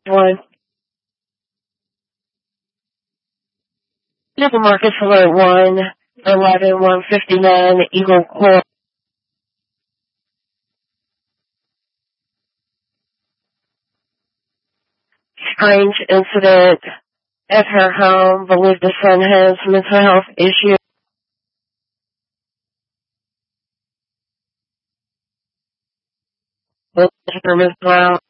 One. Double Marcus Alert 1, 11-159, Eagle Court. Strange incident at her home. Believe the son has mental health issues. With Mr. Brown.